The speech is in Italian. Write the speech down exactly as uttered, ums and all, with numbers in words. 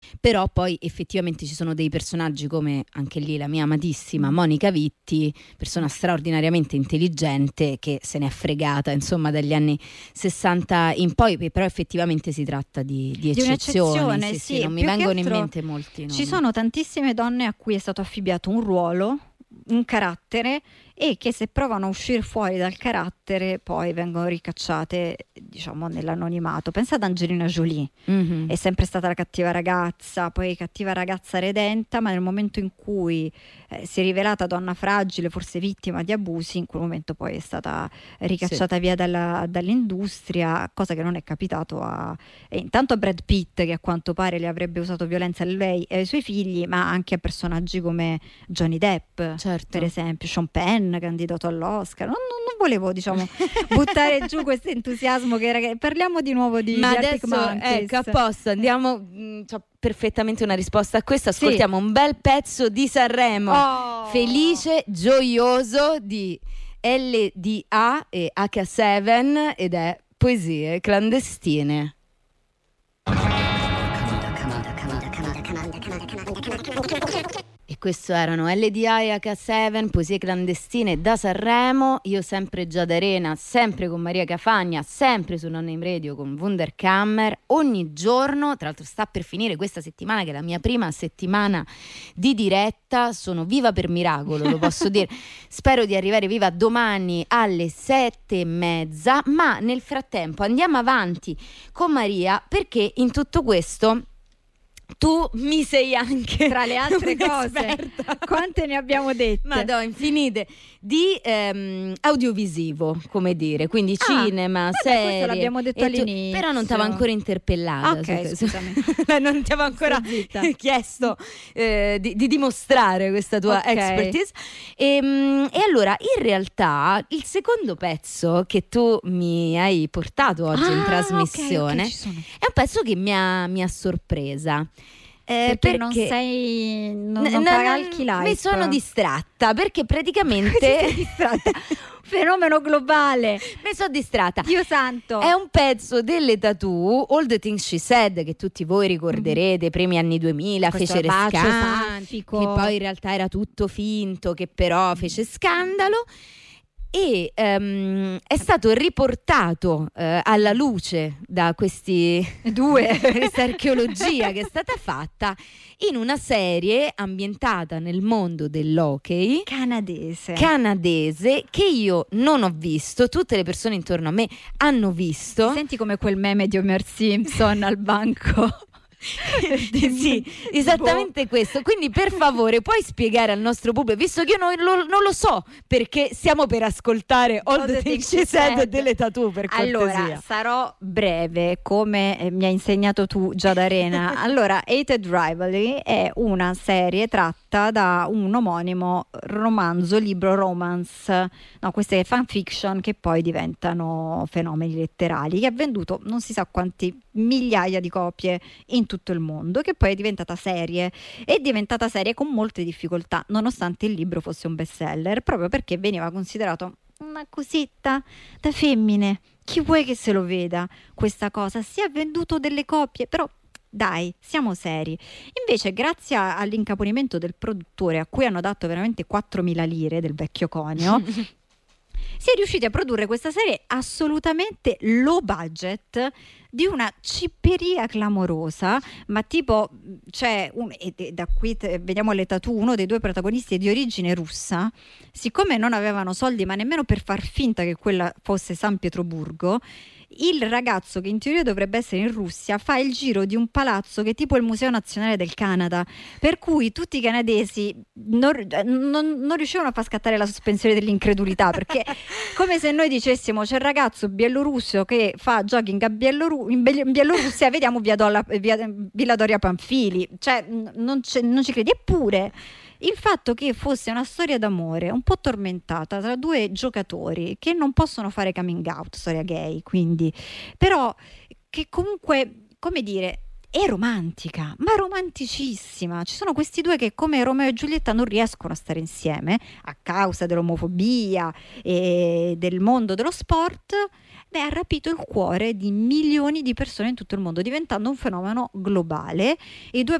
però poi effettivamente ci sono dei personaggi come anche lì la mia amatissima Monica Vitti, persona straordinariamente intelligente che se n'è fregata insomma dagli anni sessanta in poi, però effettivamente si tratta di, di Di eccezioni, un'eccezione, sì, sì, sì, non mi più che vengono in altro mente molti nomi. ci sono tantissime donne a cui è stato affibbiato un ruolo, un carattere, e che se provano a uscire fuori dal carattere poi vengono ricacciate, diciamo, nell'anonimato. Pensa ad Angelina Jolie, Mhm. è sempre stata la cattiva ragazza, poi cattiva ragazza redenta, ma nel momento in cui eh, si è rivelata donna fragile, forse vittima di abusi, in quel momento poi è stata ricacciata via dalla- dall'industria, cosa che non è capitato a eh, intanto a Brad Pitt, che a quanto pare le avrebbe usato violenza a lei e ai suoi figli, ma anche a personaggi come Johnny Depp, Certo. per esempio, Sean Penn, candidato all'Oscar. Non, non- non volevo, diciamo, buttare giù questo entusiasmo che era che- parliamo di nuovo di, Ma di Arctic adesso Monkeys. ecco, a posto, andiamo, mh, c'ho perfettamente una risposta a questo. Sì. Ascoltiamo un bel pezzo di Sanremo, Oh! felice, gioioso, di L D A e H sette, ed è Poesie clandestine. E questo erano L D A e H sette, Poesie clandestine da Sanremo. Io sempre Giada Arena, sempre con Maria Cafagna, sempre su Non Name Radio con Wunderkammer, ogni giorno. Tra l'altro sta per finire questa settimana, che è la mia prima settimana di diretta. Sono viva per miracolo, lo posso dire. Spero di arrivare viva domani alle sette e mezza, ma nel frattempo andiamo avanti con Maria, perché in tutto questo tu mi sei anche, Tra le altre cose, un'esperta. quante ne abbiamo dette? Madonna, infinite, di ehm, audiovisivo, come dire, quindi Ah, cinema, vabbè, serie. questo l'abbiamo detto e tu- all'inizio. Però non ti avevo ancora interpellata. Ok, su questo. scusami. Non ti avevo ancora Sto zitta. chiesto eh, di, di dimostrare questa tua Ok. expertise. E, mm, e allora, in realtà, il secondo pezzo che tu mi hai portato oggi in Ah, trasmissione ok, ok, ci sono. è un pezzo che mi ha, mi ha sorpresa. Eh, Perché, non sei non, non N- cavalchi l'hype. mi sono distratta perché Sei praticamente distratta. Fenomeno globale. mi sono distratta. Dio santo. È un pezzo delle Tattoo, All the Things She Said, che tutti voi ricorderete, i primi anni duemila, Questo fece bacio scandalo, saffico. che poi in realtà era tutto finto, che però fece scandalo. E ehm, è stato riportato eh, alla luce da questi Due. questa archeologia che è stata fatta in una serie ambientata nel mondo dell'hockey Canadese. canadese, che io non ho visto, tutte le persone intorno a me hanno visto. Senti come quel meme di Homer Simpson al banco. Sì, esattamente questo. Quindi per favore puoi spiegare al nostro pubblico, visto che io non lo, non lo so, perché stiamo per ascoltare All the Things She Said delle Tattoo, per cortesia. Allora, sarò breve, come eh, mi hai insegnato tu, Giada Arena. Allora, Hated Rivalry è una serie tratta da un omonimo romanzo, libro romance, no, queste fanfiction che poi diventano fenomeni letterali, che ha venduto non si sa quanti migliaia di copie in tutto il mondo, che poi è diventata serie. È diventata serie con molte difficoltà, nonostante il libro fosse un bestseller, proprio perché veniva considerato una cosetta da femmine. Chi vuoi che se lo veda questa cosa? Si è venduto delle copie, però dai, siamo seri. Invece, grazie a- all'incaponimento del produttore, a cui hanno dato veramente quattromila lire del vecchio conio, si è riusciti a produrre questa serie assolutamente low budget, di una cipperia clamorosa, ma tipo c'è un, e e da qui te- vediamo le tattoo, uno dei due protagonisti è di origine russa. Siccome non avevano soldi ma nemmeno per far finta che quella fosse San Pietroburgo, il ragazzo, che in teoria dovrebbe essere in Russia, fa il giro di un palazzo che è tipo il Museo Nazionale del Canada, per cui tutti i canadesi non, non, non riuscivano a far scattare la sospensione dell'incredulità, perché come se noi dicessimo c'è il ragazzo bielorusso che fa jogging a Bieloru- in, Bel- in Bielorussia, vediamo via, Dolla, via Villa Doria Pamphili, cioè n- non, c'è- non ci credi. Eppure il fatto che fosse una storia d'amore un po' tormentata tra due giocatori che non possono fare coming out, storia gay, quindi, però che comunque, come dire, è romantica, ma romanticissima. Ci sono questi due che, come Romeo e Giulietta, non riescono a stare insieme a causa dell'omofobia e del mondo dello sport. Beh, ha rapito il cuore di milioni di persone in tutto il mondo, diventando un fenomeno globale. I due